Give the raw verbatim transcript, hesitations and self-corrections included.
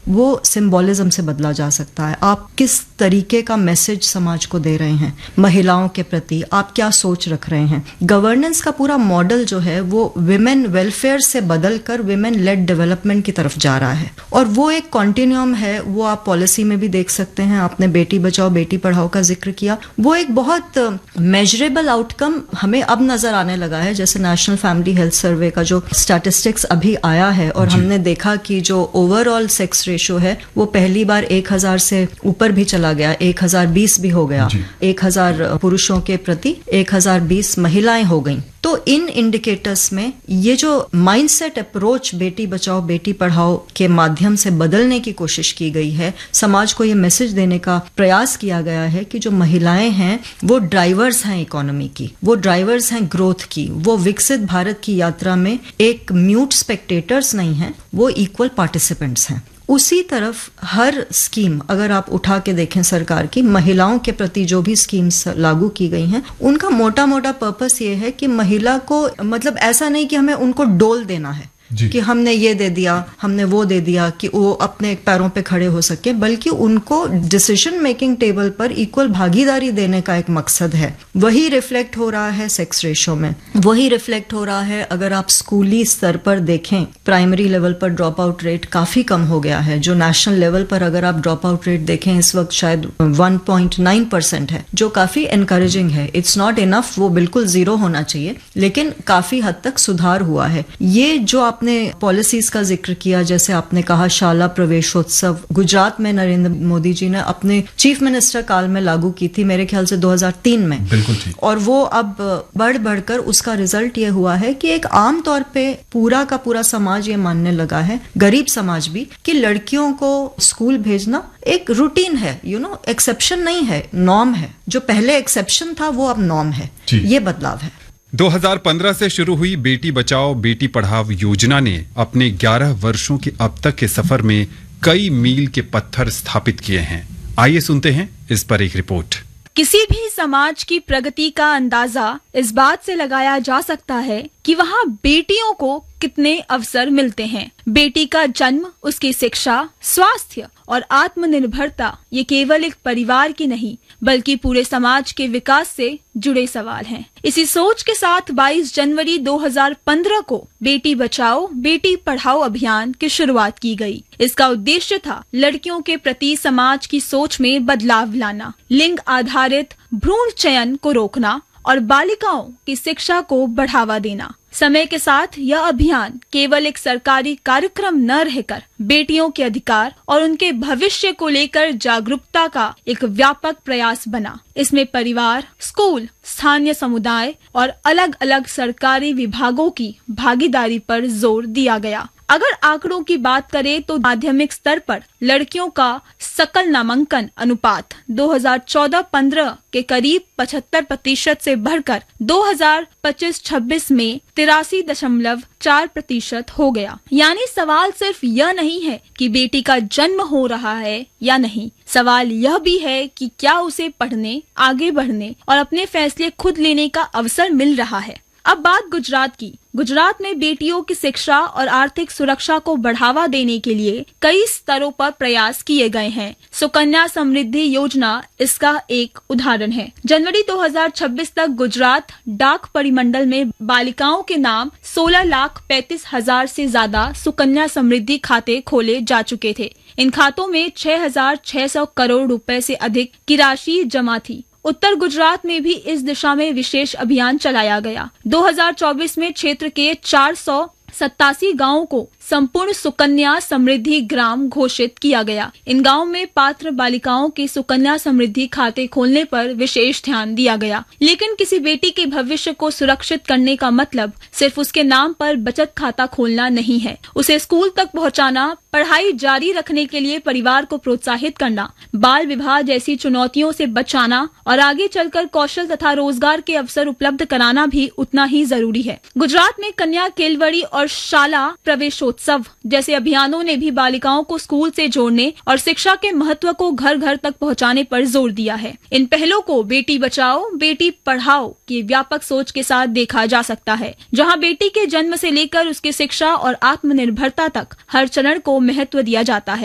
वो सिंबोलिज्म से बदला जा सकता है। आप किस तरीके का मैसेज समाज को दे रहे हैं महिलाओं के प्रति, आप क्या सोच रख रहे हैं। गवर्नेंस का पूरा मॉडल जो है वो विमेन वेलफेयर से बदल कर विमेन लेड डेवलपमेंट की तरफ जा रहा है, और वो एक कॉन्टिन्यूम है। वो आप पॉलिसी में भी देख सकते हैं। आपने बेटी बचाओ बेटी पढ़ाओ का जिक्र किया, वो एक बहुत मेजरेबल आउटकम हमें अब नजर आने लगा है। जैसे नेशनल फैमिली हेल्थ सर्वे का जो स्टैटिस्टिक्स अभी आया है, और हमने देखा कि जो ओवरऑल सेक्स रेशो है वो पहली बार एक हजार से ऊपर भी चला गया, एक हजार बीस भी हो गया। एक हजार पुरुषों के प्रति एक हजार बीस महिलाएं हो गईं। तो इन इंडिकेटर्स में ये जो माइंडसेट अप्रोच बेटी बचाओ बेटी पढ़ाओ के माध्यम से बदलने की कोशिश की गई है, समाज को ये मैसेज देने का प्रयास किया गया है कि जो महिलाएं हैं वो ड्राइवर्स हैं इकोनॉमी की, वो ड्राइवर्स हैं ग्रोथ की, वो विकसित भारत की यात्रा में एक म्यूट स्पेक्टेटर्स नहीं हैं, वो इक्वल पार्टिसिपेंट्स हैं। उसी तरफ हर स्कीम अगर आप उठा के देखें सरकार की, महिलाओं के प्रति जो भी स्कीम्स लागू की गई हैं, उनका मोटा मोटा पर्पस ये है कि महिला को, मतलब ऐसा नहीं कि हमें उनको डोल देना है कि हमने ये दे दिया हमने वो दे दिया कि वो अपने पैरों पे खड़े हो सके, बल्कि उनको डिसीजन मेकिंग टेबल पर इक्वल भागीदारी देने का एक मकसद है। वही रिफ्लेक्ट हो रहा है सेक्स रेशो में, वही रिफ्लेक्ट हो रहा है। अगर आप स्कूली स्तर पर देखें, प्राइमरी लेवल पर ड्रॉप आउट रेट काफी कम हो गया है। जो नेशनल लेवल पर अगर आप ड्रॉप आउट रेट देखें इस वक्त शायद वन पॉइंट नाइन परसेंट है, जो काफी एनकरेजिंग है। इट्स नॉट इनफ, वो बिल्कुल जीरो होना चाहिए, लेकिन काफी हद तक सुधार हुआ है। ये जो आपने पॉलिसीज का जिक्र किया, जैसे आपने कहा शाला प्रवेशोत्सव, गुजरात में नरेंद्र मोदी जी ने अपने चीफ मिनिस्टर काल में लागू की थी, मेरे ख्याल से दो हज़ार तीन में। बिल्कुल ठीक। और वो अब बढ़ बढ़कर उसका रिजल्ट ये हुआ है कि एक आम तौर पे पूरा का पूरा समाज ये मानने लगा है, गरीब समाज भी, कि लड़कियों को स्कूल भेजना एक रूटीन है, यू नो, एक्सेप्शन नहीं है, नॉर्म है। जो पहले एक्सेप्शन था वो अब नॉर्म है। ये बदलाव है। दो हज़ार पंद्रह से शुरू हुई बेटी बचाओ बेटी पढ़ाओ योजना ने अपने ग्यारह वर्षों के अब तक के सफर में कई मील के पत्थर स्थापित किए हैं। आइए सुनते हैं इस पर एक रिपोर्ट। किसी भी समाज की प्रगति का अंदाजा इस बात से लगाया जा सकता है कि वहाँ बेटियों को कितने अवसर मिलते हैं। बेटी का जन्म, उसकी शिक्षा, स्वास्थ्य और आत्मनिर्भरता ये केवल एक परिवार की नहीं बल्कि पूरे समाज के विकास से जुड़े सवाल हैं। इसी सोच के साथ बाईस जनवरी दो हज़ार पंद्रह को बेटी बचाओ बेटी पढ़ाओ अभियान की शुरुआत की गई। इसका उद्देश्य था लड़कियों के प्रति समाज की सोच में बदलाव लाना, लिंग आधारित भ्रूण चयन को रोकना और बालिकाओं की शिक्षा को बढ़ावा देना। समय के साथ यह अभियान केवल एक सरकारी कार्यक्रम न रहकर बेटियों के अधिकार और उनके भविष्य को लेकर जागरूकता का एक व्यापक प्रयास बना। इसमें परिवार, स्कूल, स्थानीय समुदाय और अलग अलग सरकारी विभागों की भागीदारी पर जोर दिया गया। अगर आंकड़ों की बात करें तो माध्यमिक स्तर पर लड़कियों का सकल नामांकन अनुपात दो हज़ार चौदह पंद्रह के करीब पचहत्तर प्रतिशत से बढ़कर दो हज़ार पच्चीस छब्बीस में तिरासी दशमलव चार प्रतिशत हो गया। यानी सवाल सिर्फ यह नहीं है कि बेटी का जन्म हो रहा है या नहीं, सवाल यह भी है कि क्या उसे पढ़ने, आगे बढ़ने और अपने फैसले खुद लेने का अवसर मिल रहा है। अब बात गुजरात की। गुजरात में बेटियों की शिक्षा और आर्थिक सुरक्षा को बढ़ावा देने के लिए कई स्तरों पर प्रयास किए गए हैं। सुकन्या समृद्धि योजना इसका एक उदाहरण है। जनवरी दो हज़ार छब्बीस तक गुजरात डाक परिमंडल में बालिकाओं के नाम सोलह लाख पैंतीस हजार से ज्यादा सुकन्या समृद्धि खाते खोले जा चुके थे। इन खातों में छह हजार छह सौ करोड़ रुपए से अधिक की राशि जमा थी। उत्तर गुजरात में भी इस दिशा में विशेष अभियान चलाया गया। दो हज़ार चौबीस में क्षेत्र के चार सौ सत्तासी गाँवों को संपूर्ण सुकन्या समृद्धि ग्राम घोषित किया गया। इन गांवों में पात्र बालिकाओं के सुकन्या समृद्धि खाते खोलने पर विशेष ध्यान दिया गया। लेकिन किसी बेटी के भविष्य को सुरक्षित करने का मतलब सिर्फ उसके नाम पर बचत खाता खोलना नहीं है। उसे स्कूल तक पहुंचाना, पढ़ाई जारी रखने के लिए परिवार को प्रोत्साहित करना, बाल विवाह जैसी चुनौतियों से बचाना और आगे चलकर कौशल तथा रोजगार के अवसर उपलब्ध कराना भी उतना ही जरूरी है। गुजरात में कन्या केलवड़ी और शाला प्रवेशोत्सव जैसे अभियानों ने भी बालिकाओं को स्कूल से जोड़ने और शिक्षा के महत्व को घर घर तक पहुंचाने पर जोर दिया है। इन पहलों को बेटी बचाओ बेटी पढ़ाओ की व्यापक सोच के साथ देखा जा सकता है, जहां बेटी के जन्म से लेकर उसकी शिक्षा और आत्मनिर्भरता तक हर चरण को महत्व दिया जाता है।